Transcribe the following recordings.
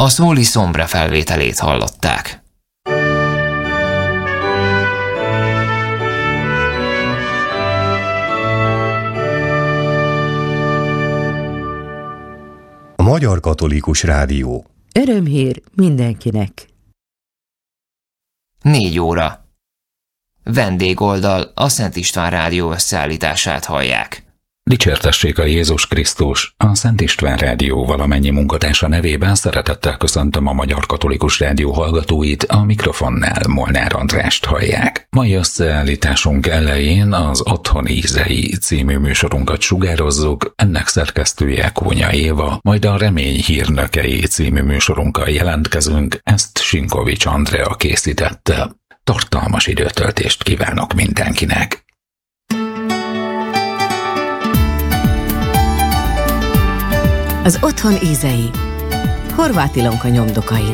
A Szóli Szombre felvételét hallották. A Magyar Katolikus Rádió. Örömhír mindenkinek. 4 óra. Vendégoldal, a Szent István Rádió összeállítását hallják. Dicsértessék a Jézus Krisztus! A Szent István Rádió valamennyi munkatársa nevében szeretettel köszöntöm a Magyar Katolikus Rádió hallgatóit, a mikrofonnál Molnár Andrást hallják. Mai összeállításunk elején az Otthon ízei című műsorunkat sugározzuk, ennek szerkesztője Kónya Éva, majd a Remény hírnökei című műsorunkkal jelentkezünk, ezt Sinkovics Andrea készítette. Tartalmas időtöltést kívánok mindenkinek! Az Otthon ízei. Horváth Ilonka nyomdokain.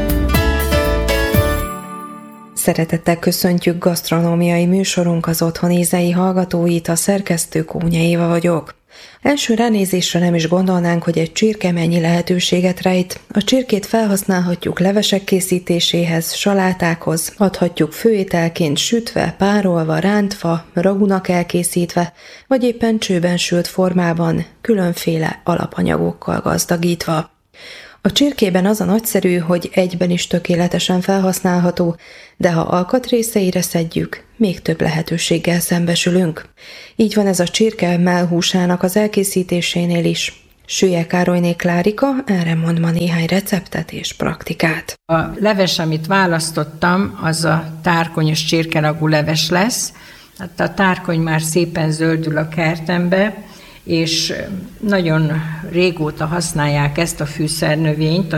Szeretettel köszöntjük gasztronómiai műsorunk az Otthon ízei hallgatóit, a szerkesztő Kónya Éva vagyok. Első ránézésre nem is gondolnánk, hogy egy csirke mennyi lehetőséget rejt. A csirkét felhasználhatjuk levesek készítéséhez, salátákhoz, adhatjuk főételként sütve, párolva, rántva, ragunak elkészítve, vagy éppen csőben sült formában, különféle alapanyagokkal gazdagítva. A csirkében az a nagyszerű, hogy egyben is tökéletesen felhasználható, de ha alkatrészeire szedjük, még több lehetőséggel szembesülünk. Így van ez a csirke mellhúsának az elkészítésénél is. Süllyek Károlyné Klárika erre mond ma néhány receptet és praktikát. A leves, amit választottam, az a tárkonyos csirkeragú leves lesz. Hát a tárkony már szépen zöldül a kertembe, és nagyon régóta használják ezt a fűszernövényt, a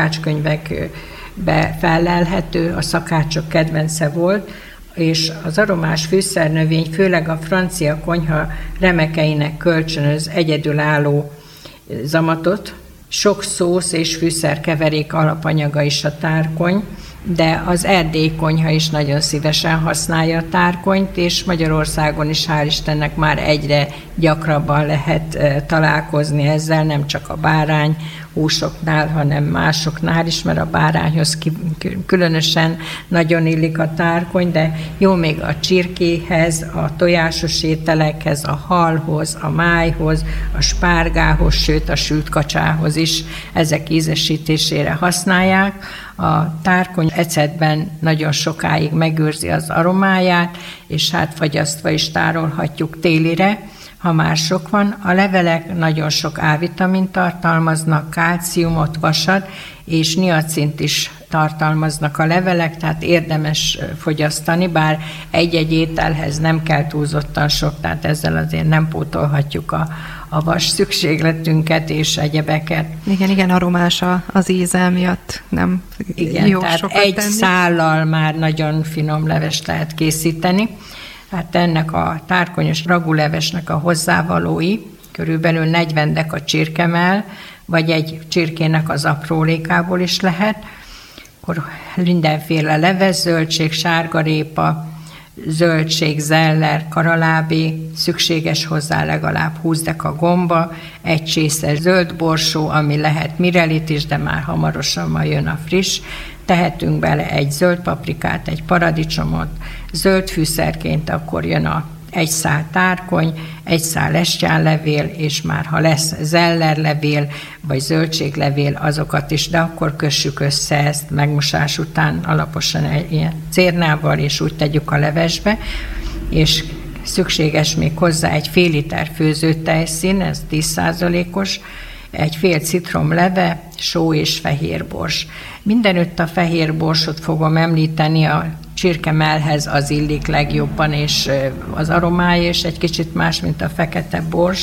szakácskönyvekbe fellelhető, a szakácsok kedvence volt, és az aromás fűszernövény főleg a francia konyha remekeinek kölcsönöz egyedülálló zamatot. Sok szósz és fűszerkeverék alapanyaga is a tárkony, de az erdélyi konyha is nagyon szívesen használja a tárkonyt, és Magyarországon is hál' Istennek már egyre gyakrabban lehet találkozni ezzel, nem csak a bárány húsoknál, hanem másoknál is, mert a bárányhoz különösen nagyon illik a tárkony, de jó még a csirkéhez, a tojásos ételekhez, a halhoz, a májhoz, a spárgához, sőt a sült kacsához is ezek ízesítésére használják. A tárkony ecetben nagyon sokáig megőrzi az aromáját, és hát fagyasztva is tárolhatjuk télire, ha már sok van. A levelek nagyon sok A-vitamint tartalmaznak, kálciumot, vasat és niacint is tartalmaznak a levelek, tehát érdemes fogyasztani, bár egy-egy ételhez nem kell túlzottan sok, tehát ezzel azért nem pótolhatjuk a vas szükségletünket és egyebeket. Igen, aromás az íze miatt nem igen, jó tehát sokat egy tenni. szállal már nagyon finom levest lehet készíteni. Hát ennek a tárkonyos ragulevesnek a hozzávalói körülbelül 40 deka csirkemell, vagy egy csirkének az aprólékából is lehet. Akkor mindenféle leves, zöldség, sárgarépa, zöldség, zeller, karalábé, szükséges hozzá legalább 20 deka gomba, egy csésze zöld borsó, ami lehet mirelit is, de már hamarosan majd jön a friss. Tehetünk bele egy zöld paprikát, egy paradicsomot, zöld fűszerként akkor jön egy szál tárkony, egy szál estjánlevél, és már ha lesz zellerlevél, vagy zöldséglevél, azokat is, de akkor kössük össze ezt megmosás után alaposan ilyen cérnával, és úgy tegyük a levesbe, és szükséges még hozzá egy fél liter főzőtejszín, ez 10%-os, egy fél citromleve, só és fehérbors. Mindenütt a fehér borsot fogom említeni, a csirkemellhez az illik legjobban, és az aromája és egy kicsit más, mint a fekete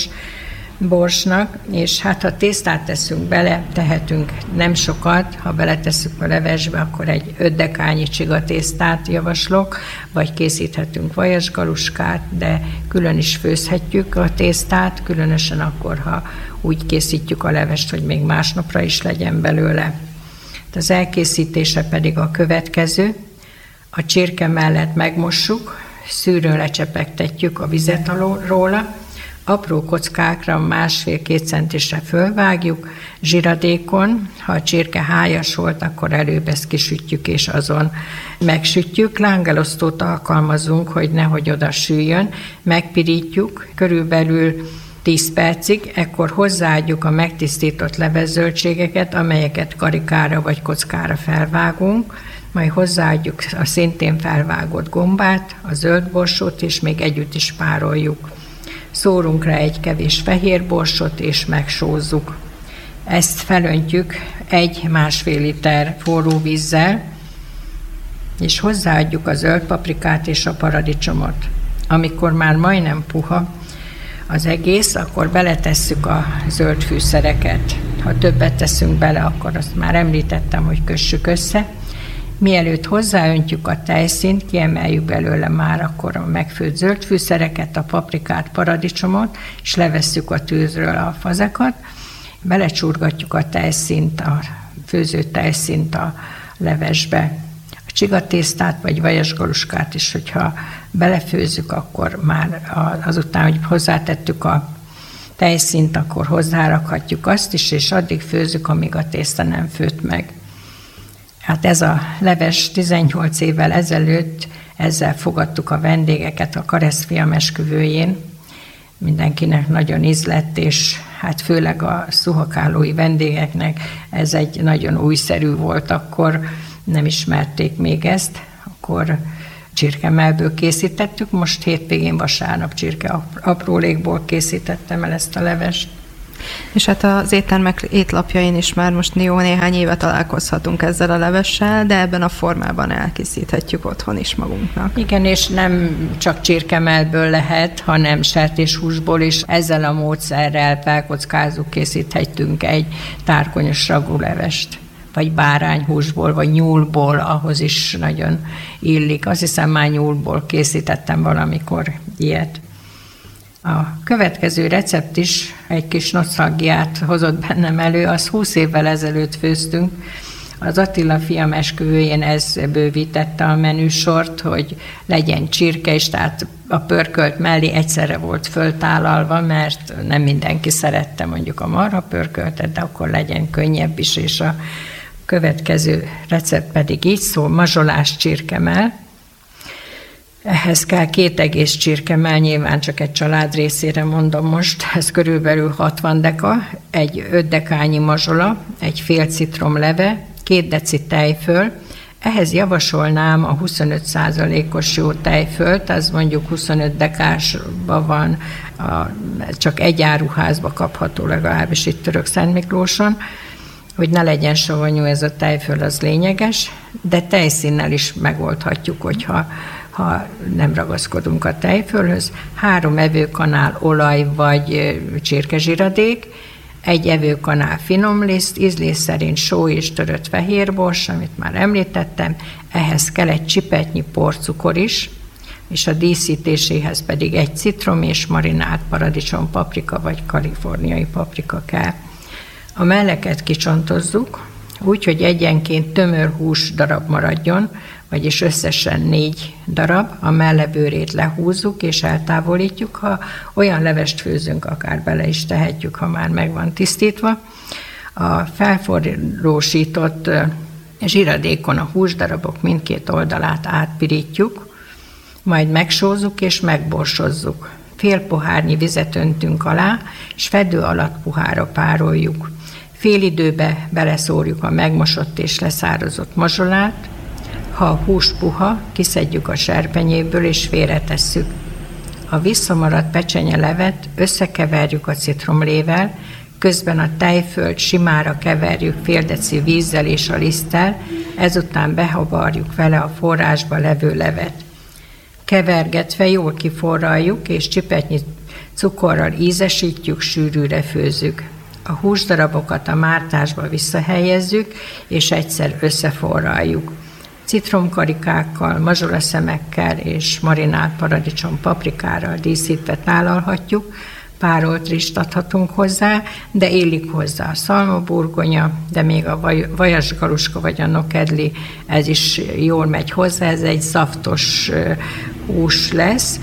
borsnak, és hát ha tésztát teszünk bele, tehetünk nem sokat, ha beletesszük a levesbe, akkor egy 5 dekányi csigatésztát javaslok, vagy készíthetünk vajasgaluskát, de külön is főzhetjük a tésztát, különösen akkor, ha úgy készítjük a levest, hogy még másnapra is legyen belőle. Az elkészítése pedig a következő. A csirke mellett megmossuk, szűrőn lecsepegtetjük a vizet róla, Apró kockákra 1,5-2 centisre fölvágjuk, zsiradékon, ha a csirke hájas volt, akkor előbb ezt kisütjük, és azon megsütjük. Lángelosztót alkalmazunk, hogy nehogy oda süljön, megpirítjuk, körülbelül 10 percig, ekkor hozzáadjuk a megtisztított levezzöldségeket, amelyeket karikára vagy kockára felvágunk, majd hozzáadjuk a szintén felvágott gombát, a zöld borsót, és még együtt is pároljuk. Szórunk rá egy kevés fehér borsot, és megsózzuk. Ezt felöntjük 1-1,5 liter forró vízzel, és hozzáadjuk a zöld paprikát és a paradicsomot. Amikor már majdnem puha az egész, akkor beletesszük a zöld fűszereket. Ha többet teszünk bele, akkor azt már említettem, hogy kössük össze. Mielőtt hozzáöntjük a tejszínt, kiemeljük belőle már akkor a megfőtt zöld fűszereket, a paprikát, paradicsomot, és levesszük a tűzről a fazekat, belecsurgatjuk a tejszínt, a főzött tejszínt a levesbe. A csigatésztát vagy vajasgaluskát is, hogyha belefőzzük, akkor már azután, hogy hozzátettük a tejszínt, akkor hozzárakhatjuk azt is, és addig főzzük, amíg a tészta nem főtt meg. Hát ez a leves 18 évvel ezelőtt, ezzel fogadtuk a vendégeket a keresztfiam esküvőjén. Mindenkinek nagyon ízlett, és hát főleg a szuhokálói vendégeknek ez egy nagyon újszerű volt, akkor nem ismerték még ezt, akkor csirkemelből készítettük, most hétvégén vasárnap csirke aprólékból készítettem el ezt a levest. És hát az éttermek étlapjain is már most jó néhány éve találkozhatunk ezzel a levessel, de ebben a formában elkészíthetjük otthon is magunknak. Igen, és nem csak csirkemelből lehet, hanem sertéshúsból is. Ezzel a módszerrel felkockázunk, készíthetünk egy tárkonyos ragulevest, vagy bárányhúsból, vagy nyúlból, ahhoz is nagyon illik. Azt hiszem, már nyúlból készítettem valamikor ilyet. A következő recept is egy kis nosztalgiát hozott bennem elő, az 20 évvel ezelőtt főztünk. Az Attila fiam esküvőjén ez bővítette a menüsort, hogy legyen csirke, és tehát a pörkölt mellé egyszerre volt föltálalva, mert nem mindenki szerette mondjuk a marhapörköltet, de akkor legyen könnyebb is, és a következő recept pedig így szól, mazsolás csirkemell. Ehhez kell 2 egész csirkemell, nyilván csak egy család részére mondom most, ez körülbelül 60 deka, egy 5 dekányi mazsola, egy fél citrom leve, 2 deci tejföl. Ehhez javasolnám a 25%-os jó tejfölt, az mondjuk 25 dekásban van, csak egy áruházba kapható, legalábbis itt Törökszentmiklóson, hogy ne legyen savanyú ez a tejföl, az lényeges, de tejszínnel is megoldhatjuk, hogyha nem ragaszkodunk a tejfölhöz. 3 evőkanál olaj vagy csirkezsiradék, 1 evőkanál finomliszt, ízlés szerint só és törött fehérbors, amit már említettem, ehhez kell egy csipetnyi porcukor is, és a díszítéséhez pedig 1 citrom és marinált paradicsom paprika vagy kaliforniai paprika kell. A melleket kicsontozzuk, úgy, hogy egyenként tömör hús darab maradjon, vagyis összesen 4 darab, a mellebőrét lehúzzuk és eltávolítjuk. Ha olyan levest főzünk, akár bele is tehetjük, ha már meg van tisztítva. A felforrósított zsiradékon a húsdarabok mindkét oldalát átpirítjuk, majd megsózzuk és megborsozzuk. Fél pohárnyi vizet öntünk alá, és fedő alatt puhára pároljuk. Fél időbe beleszórjuk a megmosott és leszározott mazsolát. Ha a hús puha, kiszedjük a serpenyéből és félretesszük. A visszamaradt pecsenyelevet összekeverjük a citromlével, közben a tejfölt simára keverjük fél deci vízzel és a liszttel, ezután behavarjuk vele a forrásba levő levet. Kevergetve jól kiforraljuk, és csipetnyi cukorral ízesítjük, sűrűre főzzük. A húsdarabokat a mártásba visszahelyezzük, és egyszer összeforraljuk. Citromkarikákkal, mazsolaszemekkel és marinált paradicsom paprikárral díszítve tálalhatjuk, párolt rist adhatunk hozzá, de illik hozzá a szalmaburgonya, de még a vajasgaluska vagy a nokedli, ez is jól megy hozzá, ez egy szaftos hús lesz.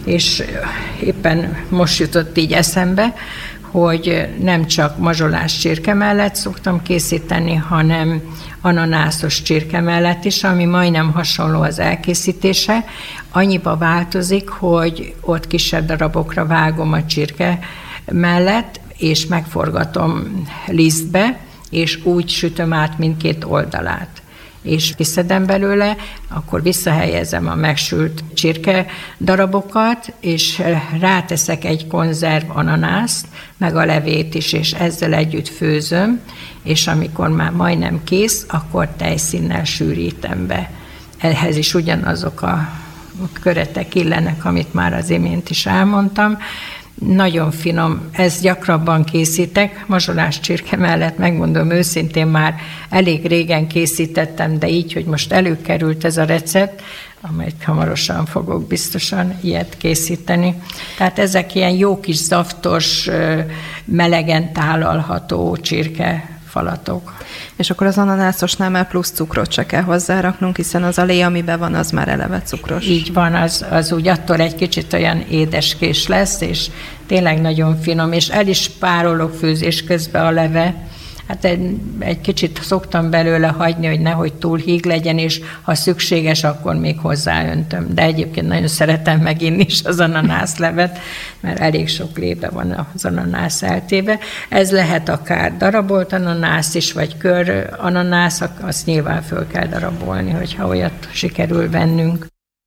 és éppen most jutott így eszembe, hogy nem csak mazsolás csirke mellett szoktam készíteni, hanem ananászos csirke mellett is, ami majdnem hasonló az elkészítése. Annyiba változik, hogy ott kisebb darabokra vágom a csirke mellett, és megforgatom lisztbe, és úgy sütöm át mindkét oldalát. És kiszedem belőle, akkor visszahelyezem a megsült csirke darabokat, és ráteszek egy konzerv ananászt, meg a levét is, és ezzel együtt főzöm, és amikor már majdnem kész, akkor tejszínnel sűrítem be. Ehhez is ugyanazok a köretek illenek, amit már az imént is elmondtam. Nagyon finom, ezt gyakrabban készítek, mazsolás csirke mellett, megmondom őszintén, már elég régen készítettem, de így, hogy most előkerült ez a recept, amelyet hamarosan fogok biztosan ilyet készíteni. Tehát ezek ilyen jó kis zaftos, melegen tálalható csirkefalatok. És akkor az ananászosnál már plusz cukrot se kell hozzáraknunk, hiszen az a lé, amiben van, az már eleve cukros. Így van, az úgy attól egy kicsit olyan édeskés lesz, és tényleg nagyon finom, és el is párolok főzés közben a leve. Hát egy kicsit szoktam belőle hagyni, hogy nehogy túl híg legyen, és ha szükséges, akkor még hozzáöntöm. De egyébként nagyon szeretem meginni is az ananászlevet, mert elég sok lébe van az ananász eltéve. Ez lehet akár darabolt ananász is, vagy kör ananász, azt nyilván föl kell darabolni, hogyha olyat sikerül vennünk.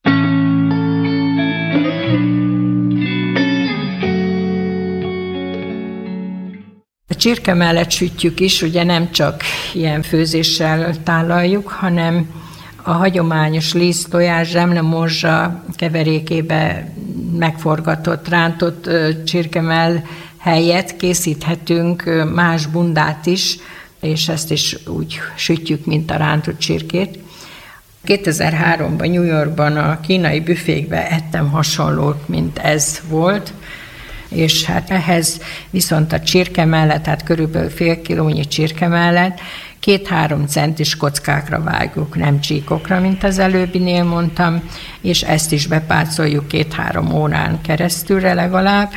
A csirke mellett sütjük is, ugye nem csak ilyen főzéssel tálaljuk, hanem a hagyományos liszt, tojás, zsemle, morzsa keverékébe megforgatott, rántott csirkemell helyett készíthetünk más bundát is, és ezt is úgy sütjük, mint a rántott csirkét. 2003-ban New Yorkban a kínai büfékben ettem hasonlót, mint ez volt, és hát ehhez viszont a csirke mellett, tehát körülbelül fél kilónyi csirke mellett 2-3 centis kockákra vágjuk, nem csíkokra, mint az előbbinél mondtam, és ezt is bepácoljuk 2-3 órán keresztülre legalább,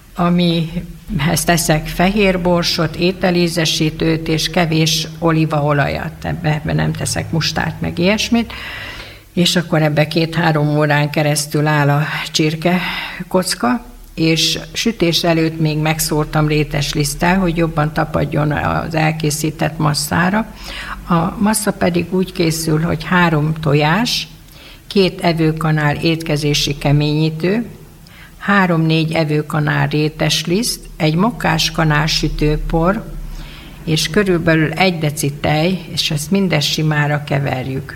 amihez teszek fehér borsot, ételízesítőt és kevés olívaolajat, ebbe nem teszek mustárt, meg ilyesmit, és akkor ebbe 2-3 órán keresztül áll a csirke kocka, és sütés előtt még megszórtam rétesliszttel, hogy jobban tapadjon az elkészített masszára. A massza pedig úgy készül, hogy 3 tojás, 2 evőkanál étkezési keményítő, 3-4 evőkanál rétesliszt, egy mokkáskanál sütőpor, és körülbelül 1 deci tej, és ezt mindezt simára keverjük.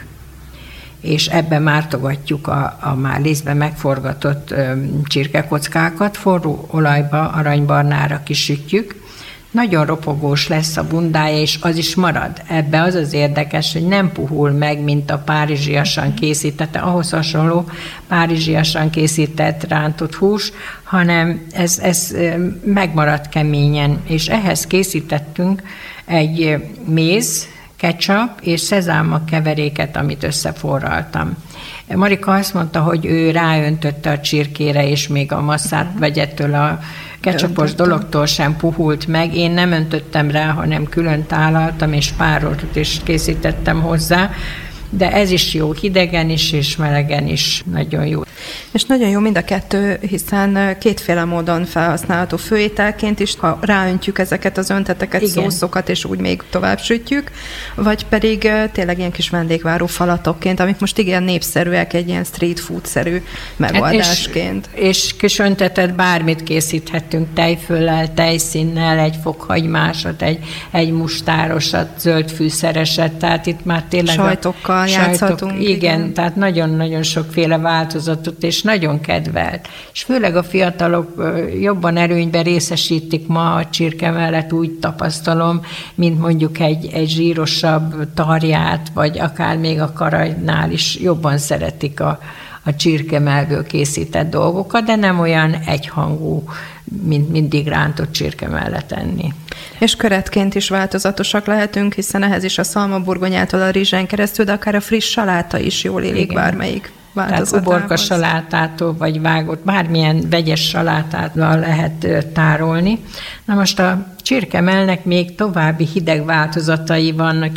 És ebbe mártogatjuk a már lisztbe megforgatott csirkekockákat, forró olajba, aranybarnára kisütjük. Nagyon ropogós lesz a bundája, és az is marad. Ebbe az az érdekes, hogy nem puhul meg, mint a párizsiasan készített, ahhoz hasonló párizsiasan készített rántott hús, hanem ez megmarad keményen. És ehhez készítettünk egy méz, ketchup és szezáma keveréket, amit összeforraltam. Marika azt mondta, hogy ő ráöntötte a csirkére, és még a masszát vegyettől a ketchupos dologtól sem puhult meg. Én nem öntöttem rá, hanem külön tálaltam, és pároltot is készítettem hozzá. De ez is jó, hidegen is, és melegen is nagyon jó. És nagyon jó mind a kettő, hiszen kétféle módon felhasználható főételként is, ha ráöntjük ezeket az önteteket, igen, szószokat, és úgy még tovább sütjük, vagy pedig tényleg ilyen kis vendégváró falatokként, amik most igen népszerűek, egy ilyen street food-szerű megoldásként. És kis öntetet bármit készíthetünk, tejföllel, tejszínnel, egy fokhagymásat, egy mustárosat, zöld fűszereset, tehát itt már tényleg sajtokkal játszhatunk. Igen, tehát nagyon-nagyon sokféle változatot, és nagyon kedvelt. És főleg a fiatalok jobban előnyben részesítik ma a csirke mellett, úgy tapasztalom, mint mondjuk egy zsírosabb tarját, vagy akár még a karajnál is jobban szeretik a csirkemellből készített dolgokat, de nem olyan egyhangú, mint mindig rántott csirke mellett enni. És köretként is változatosak lehetünk, hiszen ehhez is a szalmaburgonyától a rizsen keresztül, de akár a friss saláta is jól illik, bármelyik. Tehát uborka salátától, vagy vágott, bármilyen vegyes salátától lehet tárolni. Na most a csirkemellnek még további hideg változatai vannak.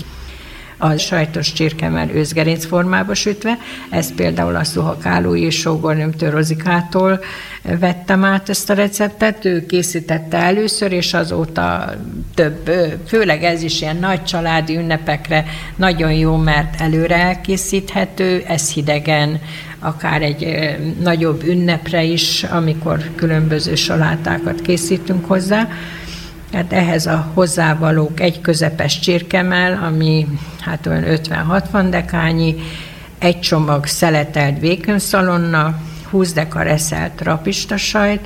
A sajtos csirkemell őszgerinc formába sütve, ez például a Szuhakálói és Sógornőmtől Rozikától vettem át ezt a receptet, ő készítette először, és azóta több, főleg ez is ilyen nagy családi ünnepekre nagyon jó, mert előre elkészíthető, ez hidegen, akár egy nagyobb ünnepre is, amikor különböző salátákat készítünk hozzá. Hát ehhez a hozzávalók egy közepes csirkemell, ami hát olyan 50-60 dekányi, egy csomag szeletelt békönszalonna, 20 deka reszelt rapistasajt,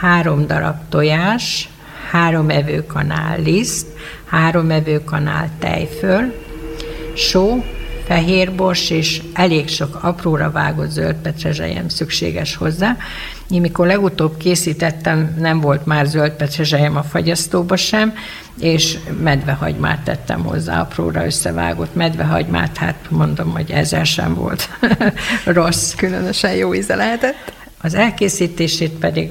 3 darab tojás, 3 evőkanál liszt, 3 evőkanál tejföl, só, fehérbors és elég sok apróra vágott zöld petrezselyem szükséges hozzá. Én mikor legutóbb készítettem, nem volt már zöld petrezselyem a fagyasztóba sem, és medvehagymát tettem hozzá, apróra összevágott medvehagymát, hát mondom, hogy ezzel sem volt rossz. Különösen jó íze lehetett. Az elkészítését pedig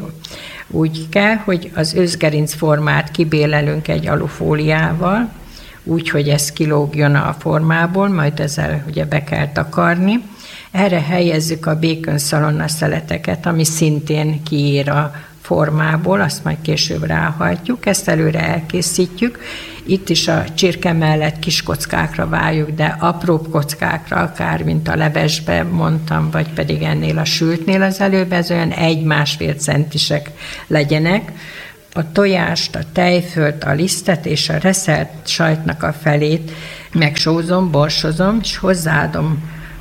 úgy kell, hogy az őszgerinc formát kibélelünk egy alufóliával, úgy, hogy ez kilógjon a formából, majd ezzel ugye be kell takarni. Erre helyezzük a békönszalonna szeleteket, ami szintén kiér a formából, azt majd később ráhajtjuk, ezt előre elkészítjük. Itt is a csirke mellett kis kockákra váljuk, de apróbb kockákra, akár mint a levesbe mondtam, vagy pedig ennél a sültnél az előbb, ez olyan 1-1,5 centisek legyenek. A tojást, a tejfölt, a lisztet és a reszelt sajtnak a felét megsózom, borsozom, és hozzáadom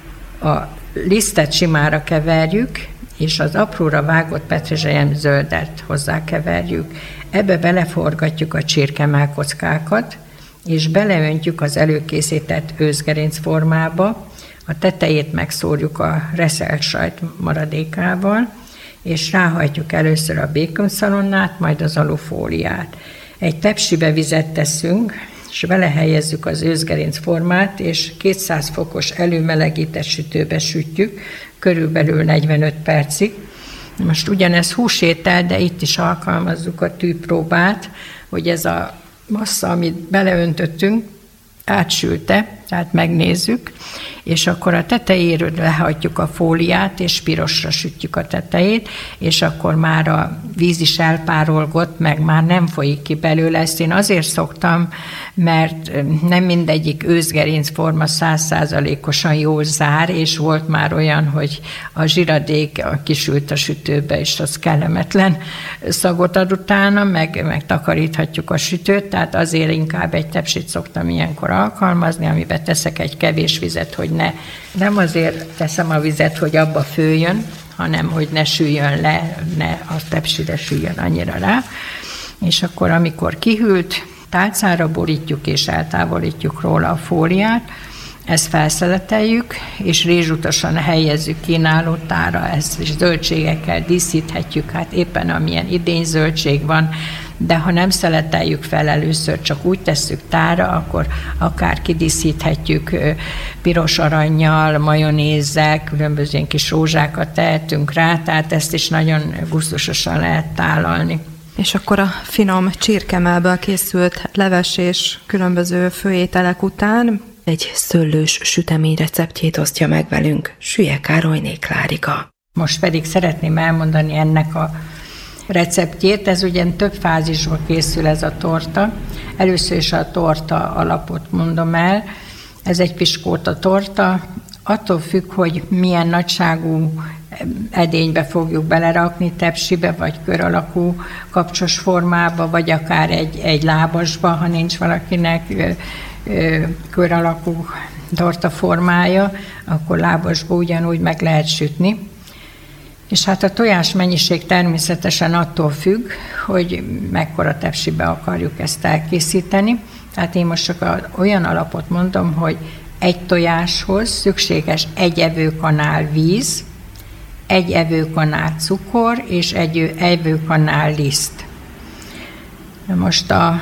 a lisztet, simára keverjük, és az apróra vágott petrezselyem zöldet hozzákeverjük. Ebbe beleforgatjuk a csirkemell kockákat, és beleöntjük az előkészített őszgerinc formába, a tetejét megszórjuk a reszelt sajt maradékával, és ráhajtjuk először a békönszalonnát, majd az alufóliát. Egy tepsibe vizet teszünk, és belehelyezzük az őszgerinc formát, és 200 fokos előmelegített sütőbe sütjük, körülbelül 45 percig. Most ugyanez húsétel, de itt is alkalmazzuk a tűpróbát, hogy ez a massza, amit beleöntöttünk, átsülte, tehát megnézzük, és akkor a tetejéről lehajtjuk a fóliát, és pirosra sütjük a tetejét, és akkor már a víz is elpárolgott, meg már nem folyik ki belőle. Ezt én azért szoktam, mert nem mindegyik őszgerinc forma 100%-osan jól zár, és volt már olyan, hogy a zsiradék kisült a sütőbe, és az kellemetlen szagot ad utána, meg takaríthatjuk a sütőt, tehát azért inkább egy tepsit szoktam ilyenkor alkalmazni, amiben teszek egy kevés vizet, hogy nem azért teszem a vizet, hogy abba főjön, hanem hogy ne süljön le, ne a tepsire süljön annyira rá. És akkor, amikor kihűlt, tálcára borítjuk és eltávolítjuk róla a fóliát, ezt felszeleteljük, és rézsutasan helyezzük kínálótára, ezt is zöldségekkel díszíthetjük, hát éppen amilyen idényzöldség van, de ha nem szeleteljük fel először, csak úgy tesszük tára, akkor akár kidíszíthetjük piros arannyal, majonézzel, különböző ilyen kis rózsákat tehetünk rá, tehát ezt is nagyon gusztusosan lehet tálalni. És akkor a finom csirkemellből készült leves és különböző főételek után egy szőlős sütemény receptjét osztja meg velünk Süllyek Károlyné Klárika. Most pedig szeretném elmondani ennek a receptjét. Ez ugye több fázisból készül ez a torta. Először is a torta alapot mondom el. Ez egy piskóta torta. Attól függ, hogy milyen nagyságú edénybe fogjuk belerakni, tepsibe, vagy kör alakú kapcsos formába, vagy akár egy lábasba, ha nincs valakinek kör alakú torta formája, akkor lábasba ugyanúgy meg lehet sütni. És hát a tojás mennyiség természetesen attól függ, hogy mekkora tepsibe akarjuk ezt elkészíteni. Tehát én most csak olyan alapot mondom, hogy egy tojáshoz szükséges 1 evőkanál víz, 1 evőkanál cukor és 1 evőkanál liszt. Most a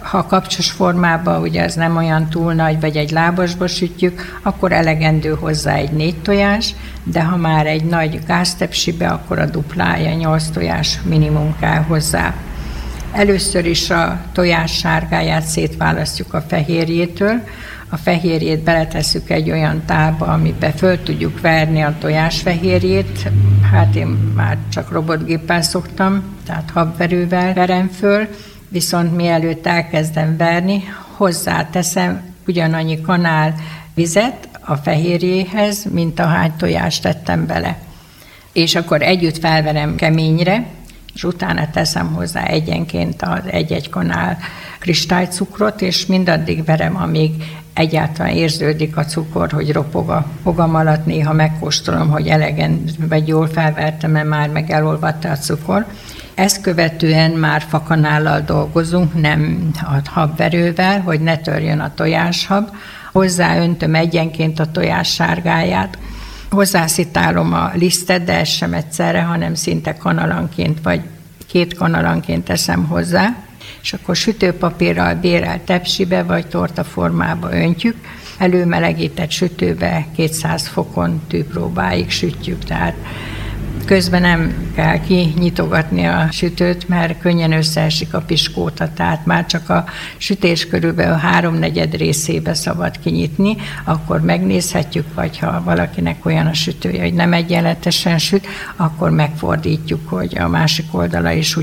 Ha kapcsos formában, ugye ez nem olyan túl nagy, vagy egy lábasba sütjük, akkor elegendő hozzá egy 4 tojás, de ha már egy nagy gáztepsibe, akkor a duplája, 8 tojás minimum kell hozzá. Először is a tojás sárgáját szétválasztjuk a fehérjétől. A fehérjét beletesszük egy olyan tálba, amiben föl tudjuk verni a tojásfehérjét. Hát én már csak robotgéppel szoktam, tehát habverővel verem föl, viszont mielőtt elkezdem verni, hozzáteszem ugyanannyi kanál vizet a fehérjéhez, mint ahány tojást tettem bele. És akkor együtt felverem keményre, és utána teszem hozzá egyenként az egy-egy kanál kristálycukrot, és mindaddig verem, amíg egyáltalán érződik a cukor, hogy ropog a fogam alatt, néha megkóstolom, hogy elegen, vagy jól felvertem-e már, meg elolvadt a cukor. Ezt követően már fakanállal dolgozunk, nem a habverővel, hogy ne törjön a tojáshab. Hozzáöntöm egyenként a tojás sárgáját, hozzászitálom a lisztet, de ez sem egyszerre, hanem szinte kanalanként, vagy 2 kanalanként teszem hozzá, és akkor sütőpapírral bérelt tepsibe, vagy tortaformába öntjük, előmelegített sütőbe 200 fokon tűpróbáig sütjük, tehát közben nem kell kinyitogatni a sütőt, mert könnyen összeesik a piskóta, tehát már csak a sütés körülbelül 3/4 részébe szabad kinyitni, akkor megnézhetjük, vagy ha valakinek olyan a sütője, hogy nem egyenletesen süt, akkor megfordítjuk, hogy a másik oldala is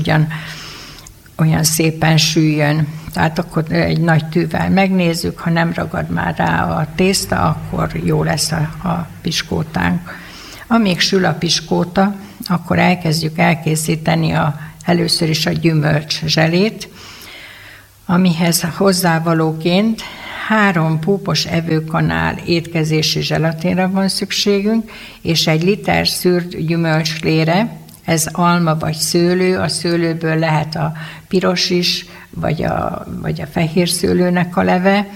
olyan szépen süljön. Tehát akkor egy nagy tűvel megnézzük, ha nem ragad már rá a tészta, akkor jó lesz a piskótánk. Amíg sül a piskóta, akkor elkezdjük elkészíteni először is a gyümölcs zselét, amihez hozzávalóként 3 púpos evőkanál étkezési zselatinra van szükségünk, és 1 liter szűrt gyümölcslére, ez alma vagy szőlő, a szőlőből lehet a piros is, vagy a fehér szőlőnek a leve,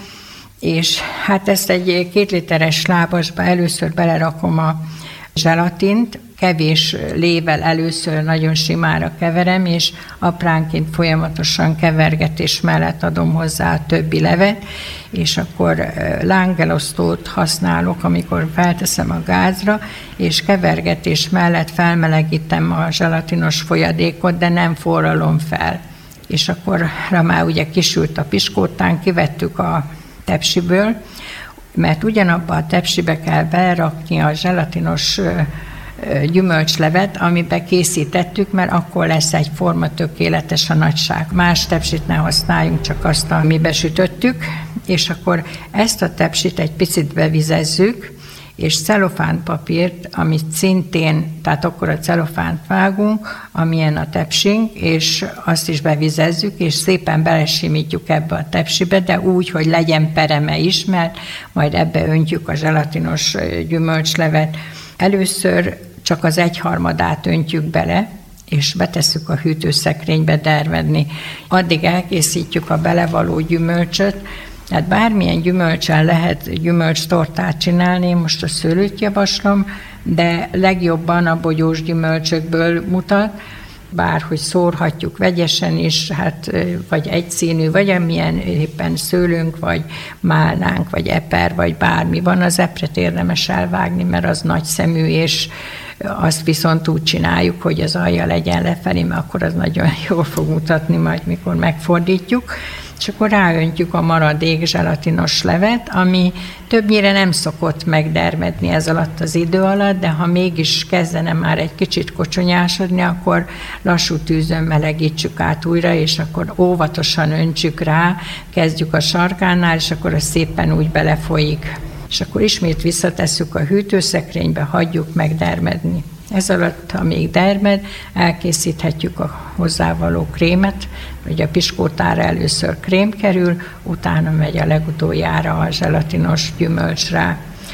és hát ezt egy 2 literes lábasba először belerakom a zselatint, kevés lével először nagyon simára keverem, és apránként folyamatosan kevergetés mellett adom hozzá a többi levet, és akkor lángelosztót használok, amikor felteszem a gázra, és kevergetés mellett felmelegítem a zselatinos folyadékot, de nem forralom fel. És akkor már ugye kisült a piskótán, kivettük a tepsiből, mert ugyanabba a tepsibe kell berakni a zselatinos gyümölcslevet, amiben készítettük, mert akkor lesz egyforma tökéletes a nagyság. Más tepsit ne használjunk, csak azt, amiben sütöttük, és akkor ezt a tepsit egy picit bevizezzük, és celofánpapírt, amit szintén, tehát akkor a celofánt vágunk, amilyen a tepsink, és azt is bevizezzük, és szépen belesimítjuk ebbe a tepsibe, de úgy, hogy legyen pereme is, mert majd ebbe öntjük a zselatinos gyümölcslevet. Először csak az 1/3 öntjük bele, és betesszük a hűtőszekrénybe dermedni. Addig elkészítjük a belevaló gyümölcsöt, tehát bármilyen gyümölccsel lehet gyümölcstortát csinálni, én most a szőlőt javaslom, de legjobban a bogyós gyümölcsökből mutat, bárhogy szórhatjuk vegyesen is, hát vagy egyszínű, vagy amilyen éppen szőlőnk, vagy málnánk, vagy eper, vagy bármi van, az epret érdemes elvágni, mert az nagy szemű, és azt viszont úgy csináljuk, hogy az alja legyen lefelé, mert akkor az nagyon jól fog mutatni majd, mikor megfordítjuk. És akkor ráöntjük a maradék zselatinos levet, ami többnyire nem szokott megdermedni ez alatt az idő alatt, de ha mégis kezdene már egy kicsit kocsonyásodni, akkor lassú tűzön melegítsük át újra, és akkor óvatosan öntsük rá, kezdjük a sarkánál, és akkor az szépen úgy belefolyik. És akkor ismét visszatesszük a hűtőszekrénybe, hagyjuk megdermedni. Ez alatt, amíg dermed, elkészíthetjük a hozzávaló krémet, hogy a piskótára először krém kerül, utána megy a legutoljára a zselatinos gyümölcs rá.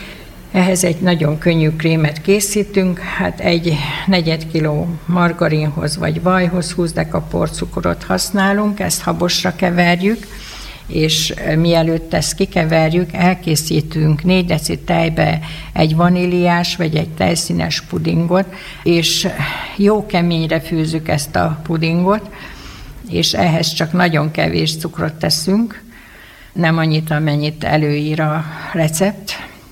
Ehhez egy nagyon könnyű krémet készítünk, hát 1/4 kiló margarinhoz vagy vajhoz 20 deka porcukrot használunk, ezt habosra keverjük, és mielőtt ezt kikeverjük, elkészítünk 4 deci tejbe egy vaníliás vagy egy tejszínes pudingot, és jó keményre főzzük ezt a pudingot, és ehhez csak nagyon kevés cukrot teszünk, nem annyit, amennyit előír a recept.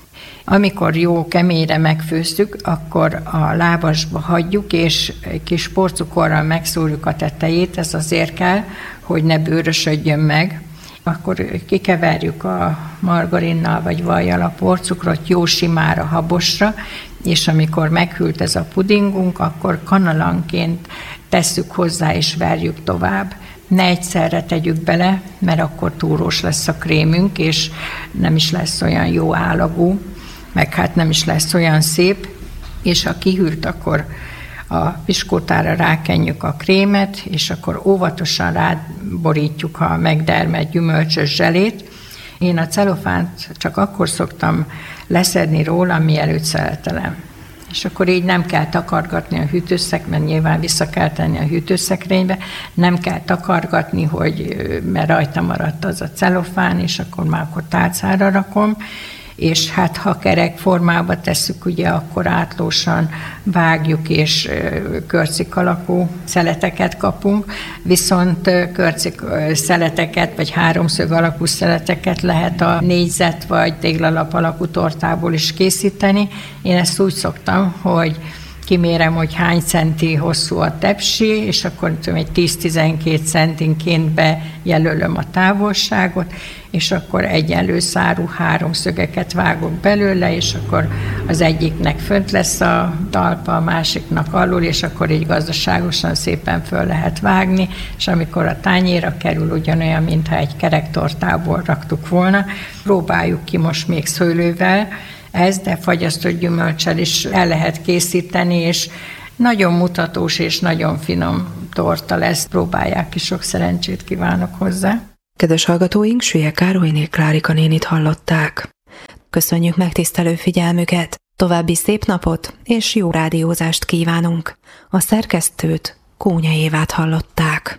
Amikor jó keményre megfőztük, akkor a lábasba hagyjuk, és kis porcukorral megszórjuk a tetejét, ez azért kell, hogy ne bőrösödjön meg. Akkor kikeverjük a margarinnal vagy vajjal a porcukrot jó simára, habosra, és amikor meghűlt ez a pudingunk, akkor kanalanként tesszük hozzá és verjük tovább. Ne egyszerre tegyük bele, mert akkor túrós lesz a krémünk, és nem is lesz olyan jó állagú, meg hát nem is lesz olyan szép, és ha kihűlt, akkor a piskótára rákenjük a krémet, és akkor óvatosan ráborítjuk a megdermett gyümölcsös zselét. Én a celofánt csak akkor szoktam leszedni róla, mielőtt szeletelem. És akkor így nem kell takargatni a hűtőszekrénybe, mert nyilván vissza kell tenni a hűtőszekrénybe, nem kell takargatni, mert rajta maradt az a celofán, és akkor már tálcára rakom, és hát ha kerek formába tesszük, ugye akkor átlósan vágjuk, és körcik alakú szeleteket kapunk, viszont körcik szeleteket, vagy háromszög alakú szeleteket lehet a négyzet vagy téglalap alakú tortából is készíteni. Én ezt úgy szoktam, hogy kimérem, hogy hány centi hosszú a tepsi, és akkor egy 10-12 centinként bejelölöm a távolságot, és akkor egyenlő szárú háromszögeket vágok belőle, és akkor az egyiknek fönt lesz a talpa, a másiknak alul, és akkor így gazdaságosan szépen föl lehet vágni, és amikor a tányérra kerül, ugyanolyan, mintha egy kerektortából raktuk volna. Próbáljuk ki most még szőlővel, de fagyasztott gyümölccsel is el lehet készíteni, és nagyon mutatós és nagyon finom torta lesz. Próbálják ki, sok szerencsét kívánok hozzá. Kedves hallgatóink, Süllyek Károlyné Klárika nénit hallották. Köszönjük megtisztelő figyelmüket, további szép napot és jó rádiózást kívánunk. A szerkesztőt, Kónya Évát hallották.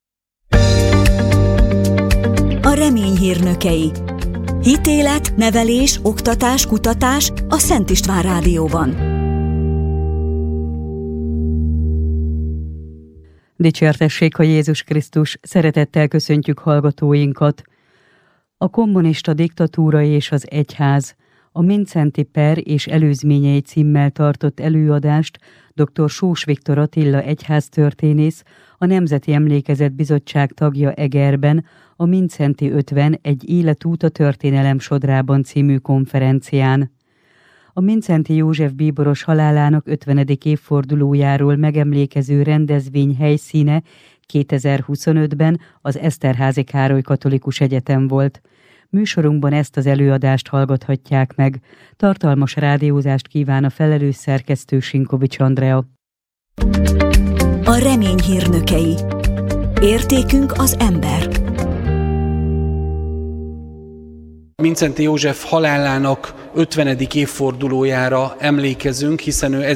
A remény hírnökei. Hitélet, nevelés, oktatás, kutatás a Szent István Rádióban. Dicsértessék a Jézus Krisztus, szeretettel köszöntjük hallgatóinkat. A kommunista diktatúra és az egyház, a Mindszenty per és előzményei címmel tartott előadást dr. Sós Viktor Attila egyháztörténész, a Nemzeti Emlékezet Bizottság tagja Egerben, a Mindszenty 50 egy életút a történelem sodrában című konferencián. A Mindszenty József bíboros halálának 50. évfordulójáról megemlékező rendezvény helyszíne 2025-ben az Eszterházy Károly Katolikus Egyetem volt. Műsorunkban ezt az előadást hallgathatják meg. Tartalmas rádiózást kíván a felelős szerkesztő Sinkovics Andrea. A remény hírnökei. Értékünk az ember. Mindszenty József halálának 50. évfordulójára emlékezünk, hiszen ő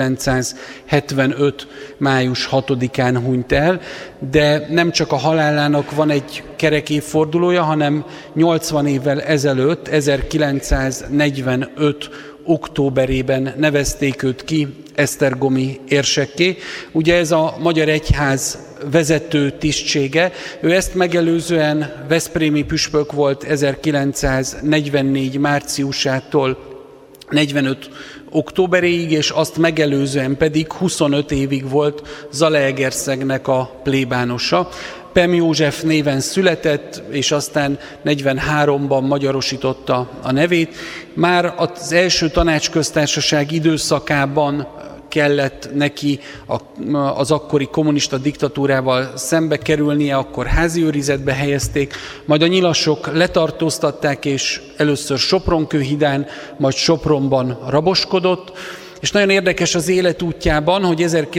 1975. május 6-án hunyt el, de nem csak a halálának van egy kerek évfordulója, hanem 80 évvel ezelőtt, 1945. októberében nevezték őt ki esztergomi érsekké. Ugye ez a Magyar Egyház vezető tisztsége. Ő ezt megelőzően veszprémi püspök volt 1944. márciusától 45. októberéig, és azt megelőzően pedig 25 évig volt Zalaegerszegnek a plébánosa. Pem József néven született, és aztán 43-ban magyarosította a nevét. Már az első tanácsköztársaság időszakában kellett neki az akkori kommunista diktatúrával szembe kerülnie, akkor házi őrizetbe helyezték, majd a nyilasok letartóztatták, és először Sopronkőhidán, majd Sopronban raboskodott, és nagyon érdekes az életútjában, hogy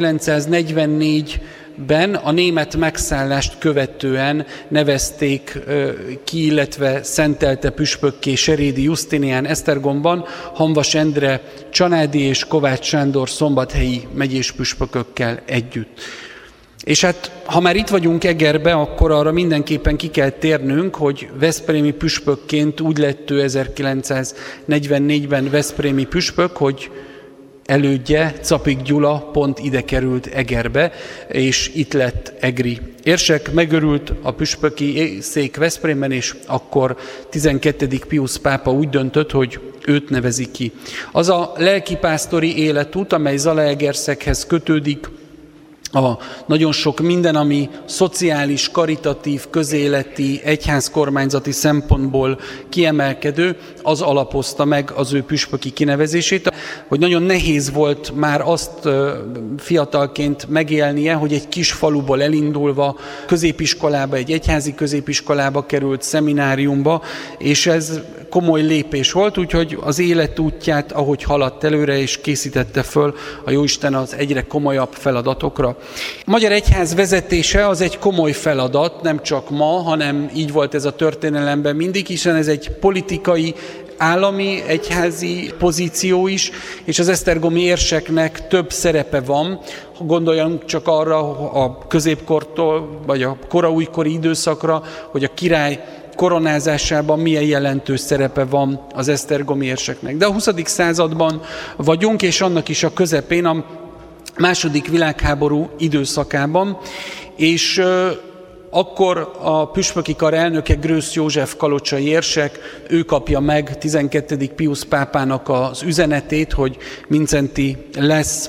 1944-ben a német megszállást követően nevezték ki, illetve szentelte püspökké Serédi Justinián Esztergomban, Hamvas Endre csanádi és Kovács Sándor szombathelyi megyés püspökökkel együtt. És hát, ha már itt vagyunk Egerbe, akkor arra mindenképpen ki kell térnünk, hogy veszprémi püspökként úgy lett ő 1944-ben veszprémi püspök, hogy elődje, Czapik Gyula pont ide került Egerbe, és itt lett egri érsek. Megörült a püspöki szék Veszprémben, és akkor 12. Piusz pápa úgy döntött, hogy őt nevezi ki. Az a lelkipásztori életút, amely Zalaegerszeghez kötődik, a nagyon sok minden, ami szociális, karitatív, közéleti, egyházkormányzati szempontból kiemelkedő, az alapozta meg az ő püspöki kinevezését, hogy nagyon nehéz volt már azt fiatalként megélnie, hogy egy kis faluból elindulva középiskolába, egy egyházi középiskolába került, szemináriumba, és ez komoly lépés volt, úgyhogy az életútját, ahogy haladt előre, és készítette föl a Jóisten az egyre komolyabb feladatokra. A Magyar Egyház vezetése az egy komoly feladat, nem csak ma, hanem így volt ez a történelemben mindig, hiszen ez egy politikai, állami, egyházi pozíció is, és az esztergomi érseknek több szerepe van. Gondoljunk csak arra a középkortól, vagy a koraújkori időszakra, hogy a király koronázásában milyen jelentős szerepe van az esztergomi érseknek. De a 20. században vagyunk, és annak is a közepén, a II. Világháború időszakában, és akkor a püspöki kar elnöke Grösz József kalocsai érsek, ő kapja meg 12. Piusz pápának az üzenetét, hogy Mindszenty lesz,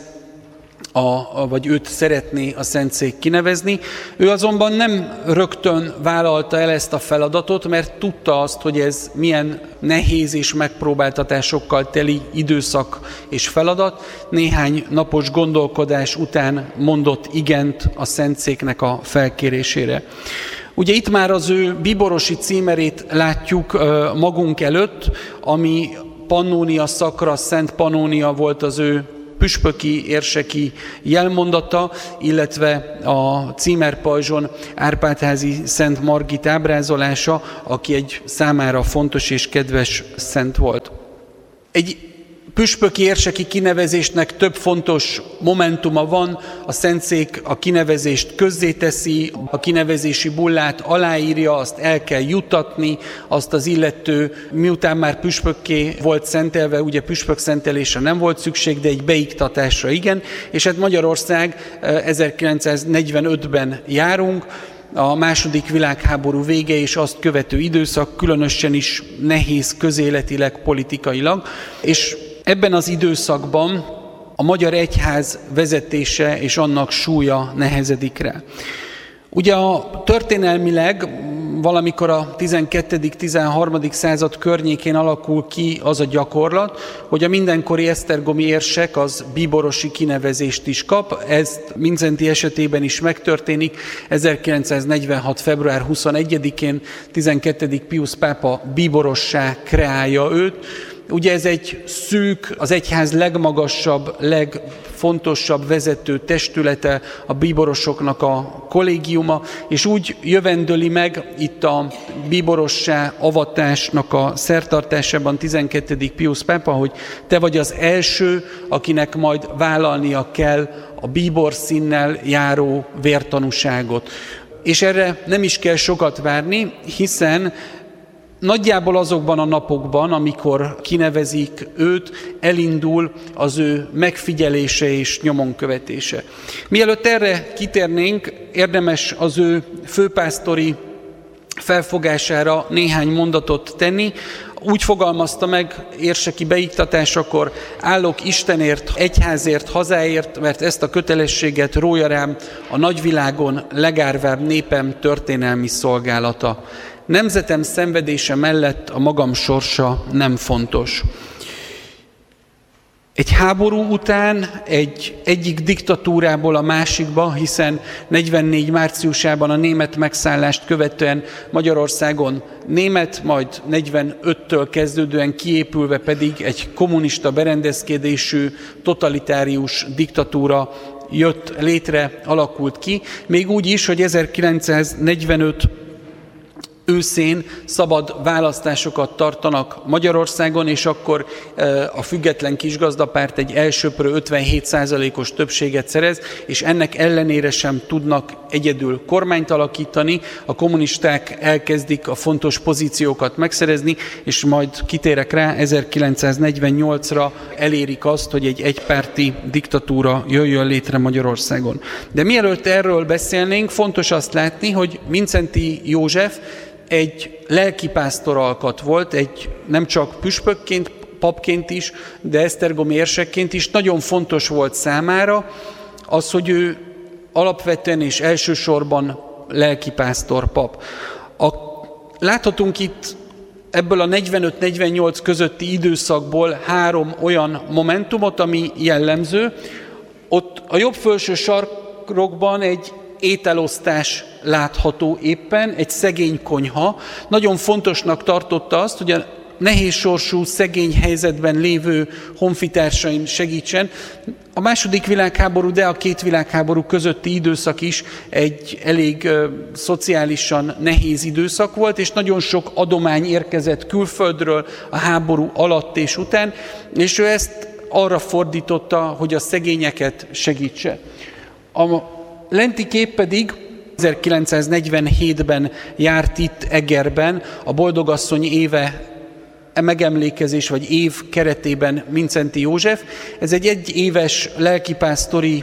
vagy őt szeretné a Szentszék kinevezni. Ő azonban nem rögtön vállalta el ezt a feladatot, mert tudta azt, hogy ez milyen nehéz és megpróbáltatásokkal teli időszak és feladat. Néhány napos gondolkodás után mondott igent a Szentszéknek a felkérésére. Ugye itt már az ő bíborosi címerét látjuk magunk előtt, ami Pannónia Szakra, Szent Pannónia volt az ő püspöki, érseki jelmondata, illetve a címerpajzson Árpádházi Szent Margit ábrázolása, aki egy számára fontos és kedves szent volt. Egy püspöki érseki kinevezésnek több fontos momentuma van, a Szentszék a kinevezést közzéteszi, a kinevezési bullát aláírja, azt el kell juttatni, azt az illető, miután már püspökké volt szentelve, ugye püspök szentelésre nem volt szükség, de egy beiktatásra igen, és hát Magyarország 1945-ben járunk, a II. Világháború vége és azt követő időszak különösen is nehéz közéletileg, politikailag, és ebben az időszakban a Magyar Egyház vezetése és annak súlya nehezedik rá. Ugye történelmileg valamikor a 12.-13. század környékén alakul ki az a gyakorlat, hogy a mindenkori esztergomi érsek az bíborosi kinevezést is kap. Ez Mindszenty esetében is megtörténik. 1946. február 21-én 12. Piusz pápa bíborossá kreálja őt. Ugye ez egy szűk, az egyház legmagasabb, legfontosabb vezető testülete, a bíborosoknak a kollégiuma, és úgy jövendöli meg itt a bíborossá avatásnak a szertartásában 12. Piusz pápa, hogy te vagy az első, akinek majd vállalnia kell a bíborszínnel járó vértanúságot. És erre nem is kell sokat várni, hiszen nagyjából azokban a napokban, amikor kinevezik őt, elindul az ő megfigyelése és nyomon követése. Mielőtt erre kitérnénk, érdemes az ő főpásztori felfogására néhány mondatot tenni. Úgy fogalmazta meg érseki beiktatásakor: állok Istenért, egyházért, hazáért, mert ezt a kötelességet rója rám a nagyvilágon legárvább népem történelmi szolgálata. Nemzetem szenvedése mellett a magam sorsa nem fontos. Egy háború után egyik diktatúrából a másikba, hiszen 44 márciusában a német megszállást követően Magyarországon német, majd 45-től kezdődően kiépülve pedig egy kommunista berendezkedésű, totalitárius diktatúra jött létre, alakult ki. Még úgy is, hogy 1945 őszén szabad választásokat tartanak Magyarországon, és akkor a független kisgazdapárt egy elsöprő 57%-os többséget szerez, és ennek ellenére sem tudnak egyedül kormányt alakítani. A kommunisták elkezdik a fontos pozíciókat megszerezni, és majd kitérek rá, 1948-ra elérik azt, hogy egy egypárti diktatúra jöjjön létre Magyarországon. De mielőtt erről beszélnénk, fontos azt látni, hogy Mindszenty József egy lelkipásztor alkat volt, egy nem csak püspökként, papként is, de esztergomi érsekként is nagyon fontos volt számára az, hogy ő alapvetően és elsősorban lelkipásztor pap. Láthatunk itt ebből a 45-48 közötti időszakból 3 olyan momentumot, ami jellemző. Ott a jobb felső sarokban egy ételosztás látható éppen, egy szegény konyha. Nagyon fontosnak tartotta azt, hogy a nehéz sorsú, szegény helyzetben lévő honfitársain segítsen. A második világháború, de a 2 világháború közötti időszak is egy elég szociálisan nehéz időszak volt, és nagyon sok adomány érkezett külföldről a háború alatt és után, és ő ezt arra fordította, hogy a szegényeket segítse. A lenti kép pedig 1947-ben járt itt Egerben a Boldogasszony éve megemlékezés vagy év keretében Mindszenty József. Ez egy egyéves lelkipásztori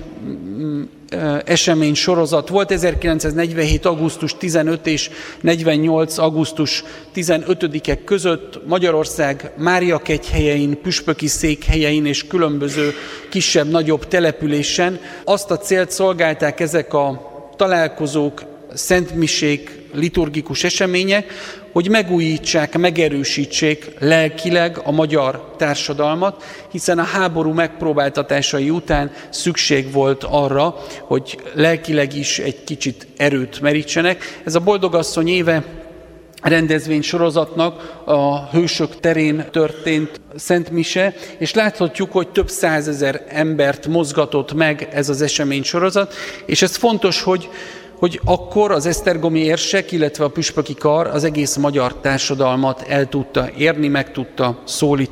esemény sorozat volt. 1947. augusztus 15 és 48. augusztus 15-e között Magyarország Máriakegyhelyein, püspöki székhelyein és különböző kisebb-nagyobb településen azt a célt szolgálták ezek a találkozók, szentmisék, liturgikus események, hogy megújítsák, megerősítsék lelkileg a magyar társadalmat, hiszen a háború megpróbáltatásai után szükség volt arra, hogy lelkileg is egy kicsit erőt merítsenek. Ez a Boldogasszony éve rendezvénysorozatnak a Hősök terén történt szentmise, és láthatjuk, hogy több 100 000 embert mozgatott meg ez az eseménysorozat, és ez fontos, hogy akkor az esztergomi érsek, illetve a püspöki kar az egész magyar társadalmat el tudta érni, meg tudta szólítani.